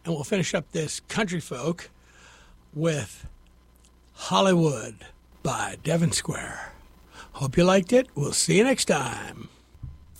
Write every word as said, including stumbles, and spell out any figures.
and we'll finish up this country folk with Hollywood by Devon Square. Hope you liked it. We'll see you next time.